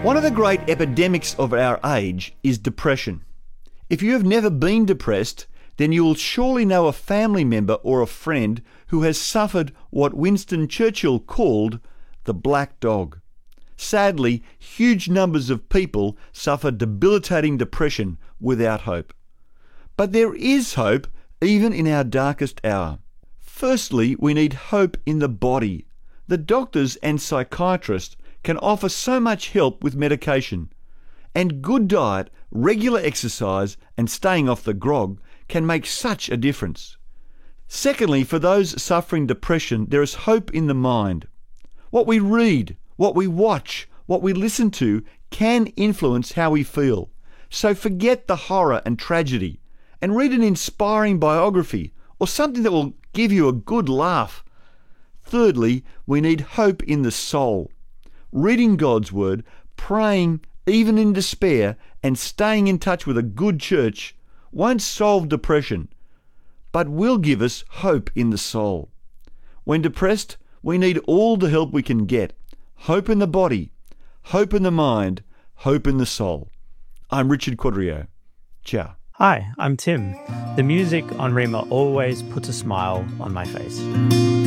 One of the great epidemics of our age is depression. If you have never been depressed, then you will surely know a family member or a friend who has suffered what Winston Churchill called the black dog. Sadly, huge numbers of people suffer debilitating depression without hope. But there is hope even in our darkest hour. Firstly, we need hope in the body. The doctors and psychiatrists can offer so much help with medication. And good diet, regular exercise and staying off the grog can make such a difference. Secondly, for those suffering depression, there is hope in the mind. What we read, what we watch, what we listen to can influence how we feel. So forget the horror and tragedy and read an inspiring biography or something that will give you a good laugh. Thirdly, we need hope in the soul. Reading God's Word, praying even in despair, and staying in touch with a good church won't solve depression, but will give us hope in the soul. When depressed, we need all the help we can get. Hope in the body, hope in the mind, hope in the soul. I'm Richard Quadrio. Ciao. Hi, I'm Tim. The music on Rima always puts a smile on my face.